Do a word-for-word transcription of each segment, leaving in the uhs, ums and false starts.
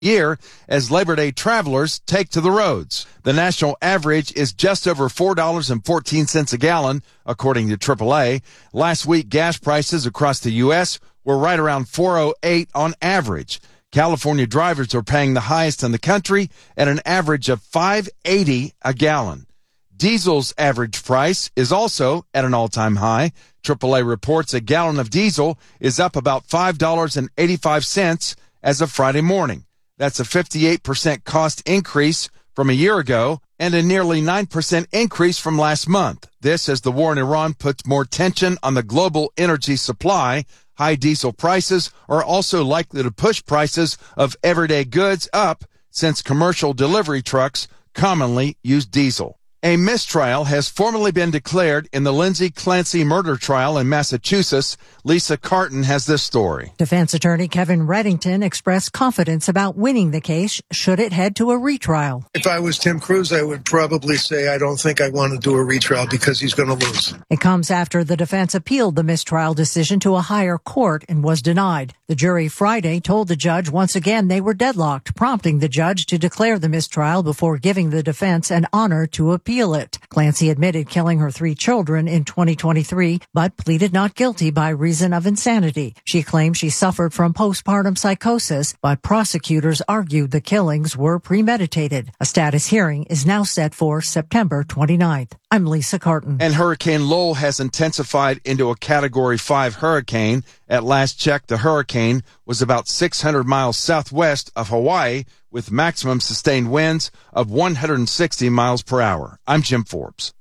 year as Labor Day travelers take to the roads. The national average is just over four dollars and fourteen cents a gallon, according to triple A. Last week, gas prices across the U S were right around four oh eight on average. California drivers are paying the highest in the country at an average of five eighty a gallon. Diesel's average price is also at an all-time high. triple A reports a gallon of diesel is up about five dollars and eighty-five cents as of Friday morning. That's a fifty-eight percent cost increase from a year ago and a nearly nine percent increase from last month. This as the war in Iran puts more tension on the global energy supply. High diesel prices are also likely to push prices of everyday goods up since commercial delivery trucks commonly use diesel. A mistrial has formally been declared in the Lindsay Clancy murder trial in Massachusetts. Lisa Carton has this story. Defense attorney Kevin Reddington expressed confidence about winning the case should it head to a retrial. If I was Tim Cruz, I would probably say I don't think I want to do a retrial because he's going to lose. It comes after the defense appealed the mistrial decision to a higher court and was denied. The jury Friday told the judge once again they were deadlocked, prompting the judge to declare the mistrial before giving the defense an honor to appeal. It. Clancy admitted killing her three children in twenty twenty-three, but pleaded not guilty by reason of insanity. She claimed she suffered from postpartum psychosis, but prosecutors argued the killings were premeditated. A status hearing is now set for September twenty-ninth. I'm Lisa Carton. And Hurricane Lowell has intensified into a Category five hurricane. At last check, the hurricane was about six hundred miles southwest of Hawaii with maximum sustained winds of one hundred sixty miles per hour. I'm Jim Forbes.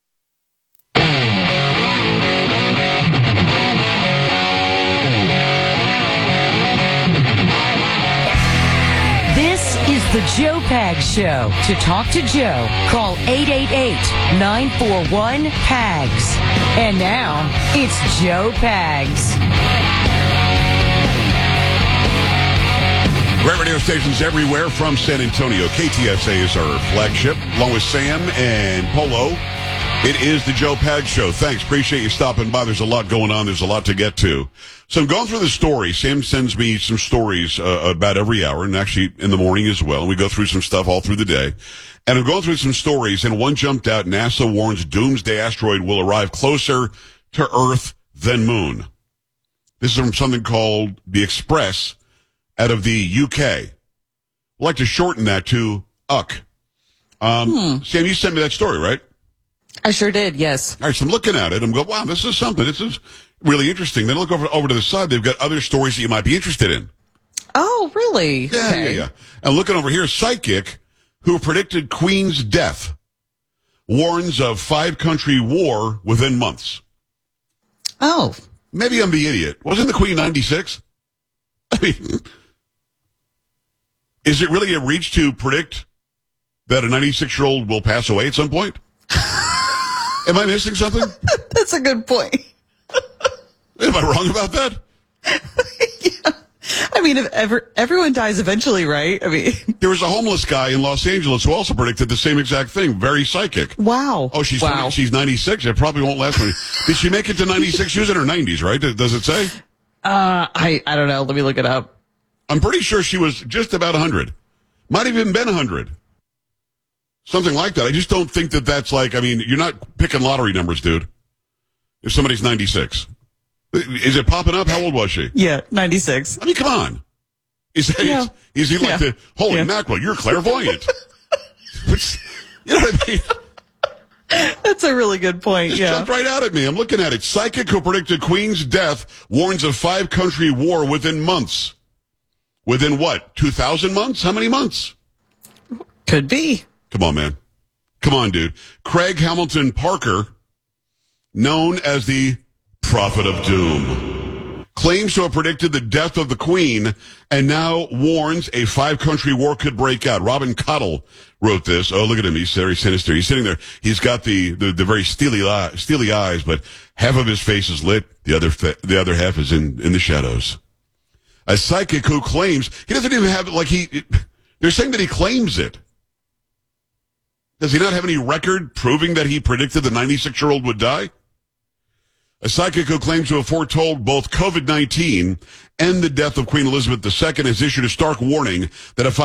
This is the Joe Pags Show. To talk to Joe, call eight eight eight, nine four one, P A G S. And now, it's Joe Pags. Great radio stations everywhere from San Antonio. K T S A is our flagship, along with Sam and Polo. It is the Joe Pags Show. Thanks. Appreciate you stopping by. There's a lot going on. There's a lot to get to. So I'm going through the story. Sam sends me some stories uh, about every hour, and actually in the morning as well. And we go through some stuff all through the day. And I'm going through some stories, and one jumped out. NASA warns doomsday asteroid will arrive closer to Earth than Moon. This is from something called The Express out of the U K. I'd like to shorten that to U K. Um, hmm. Sam, you sent me that story, right? I sure did, yes. All right, so I'm looking at it. I'm going, wow, this is something. This is really interesting. Then I look over, over to the side. They've got other stories that you might be interested in. Oh, really? Yeah, okay. yeah, yeah. And looking over here, psychic who predicted Queen's death warns of five-country war within months. Oh. Maybe I'm the idiot. Wasn't the Queen ninety-six? I mean, is it really a reach to predict that a ninety-six-year-old will pass away at some point? Am I missing something? That's a good point. Am I wrong about that? Yeah. I mean, if ever, everyone dies eventually, right? I mean, there was a homeless guy in Los Angeles who also predicted the same exact thing. Very psychic. Wow. Oh, she's wow. she's ninety-six. It probably won't last long. Did she make it to ninety-six? She was in her nineties, right? Does it say? Uh, I, I don't know. Let me look it up. I'm pretty sure she was just about one hundred. Might have even been one hundred. Something like that. I just don't think that that's like, I mean, you're not picking lottery numbers, dude. If somebody's ninety-six. Is it popping up? How old was she? Yeah, ninety-six. I mean, come on. Is, that, yeah. is, is he like yeah. the, holy yeah. mackerel, you're clairvoyant. Which, you know what I mean? That's a really good point, Just yeah. jumped right out at me. I'm looking at it. Psychic who predicted Queen's death warns of five-country war within months. Within what? two thousand months? How many months? Could be. Come on, man. Come on, dude. Craig Hamilton Parker, known as the Prophet of Doom, claims to have predicted the death of the Queen and now warns a five-country war could break out. Robin Cottle wrote this. Oh, look at him. He's very sinister. He's sitting there. He's got the, the, the very steely, eye, steely eyes, but half of his face is lit. The other, the other half is in, in the shadows. A psychic who claims, he doesn't even have, like he, they're saying that he claims it. Does he not have any record proving that he predicted the ninety-six-year-old would die? A psychic who claims to have foretold both COVID nineteen and the death of Queen Elizabeth the Second has issued a stark warning that if